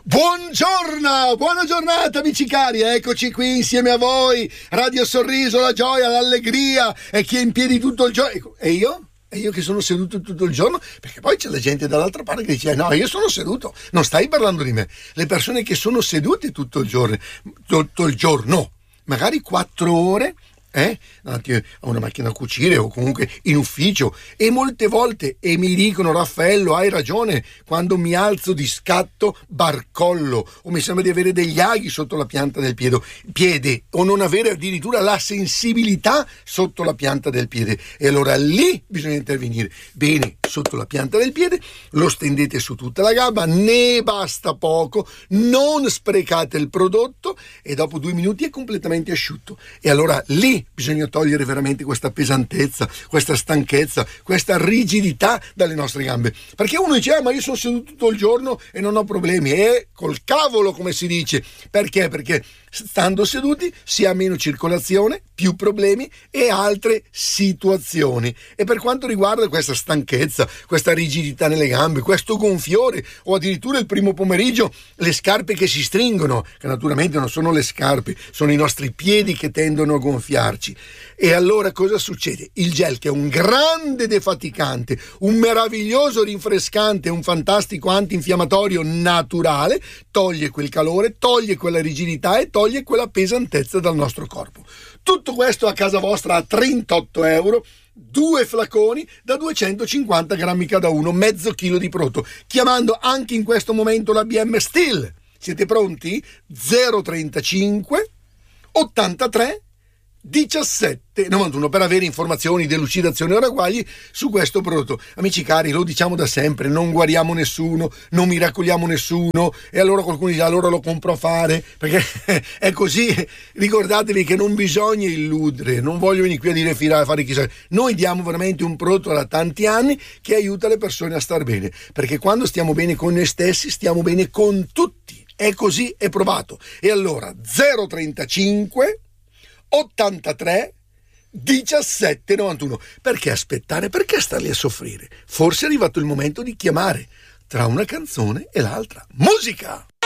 Buongiorno, buona giornata amici cari, eccoci qui insieme a voi, Radio Sorriso, la gioia, l'allegria e chi è in piedi tutto il giorno. E io? E io che sono seduto tutto il giorno? Perché poi c'è la gente dall'altra parte che dice no, io sono seduto, non stai parlando di me. Le persone che sono sedute tutto il giorno, magari 4 ore, davanti a una macchina a cucire o comunque in ufficio, e molte volte mi dicono Raffaello hai ragione, quando mi alzo di scatto barcollo o mi sembra di avere degli aghi sotto la pianta del piede o non avere addirittura la sensibilità sotto la pianta del piede, e allora lì bisogna intervenire. Bene, sotto la pianta del piede lo stendete su tutta la gamba, ne basta poco, non sprecate il prodotto e dopo 2 minuti è completamente asciutto, e allora lì bisogna togliere veramente questa pesantezza, questa stanchezza, questa rigidità dalle nostre gambe, perché uno dice ma io sono seduto tutto il giorno e non ho problemi, e col cavolo come si dice, perché stando seduti si ha meno circolazione, più problemi e altre situazioni. E per quanto riguarda questa stanchezza, questa rigidità nelle gambe, questo gonfiore o addirittura il primo pomeriggio le scarpe che si stringono, che naturalmente non sono le scarpe, sono i nostri piedi che tendono a gonfiarci, e allora cosa succede? Il gel, che è un grande defaticante, un meraviglioso rinfrescante, un fantastico antinfiammatorio naturale, toglie quel calore, toglie quella rigidità e toglie quella pesantezza dal nostro corpo. Tutto questo a casa vostra a 38 euro, 2 flaconi da 250 grammi cada uno, mezzo chilo di prodotto, chiamando anche in questo momento la BM Steel. Siete pronti? 035 83 17 91 per avere informazioni, delucidazioni o ragguagli su questo prodotto. Amici cari, lo diciamo da sempre, non guariamo nessuno, non miracoliamo nessuno, e allora qualcuno dice allora lo compro a fare, perché è così. Ricordatevi che non bisogna illudere, non voglio venire qui a dire fare chissà, noi diamo veramente un prodotto da tanti anni che aiuta le persone a star bene, perché quando stiamo bene con noi stessi stiamo bene con tutti, è così, è provato. E allora 035 83 17 91. Perché aspettare? Perché starli a soffrire? Forse è arrivato il momento di chiamare tra una canzone e l'altra. Musica!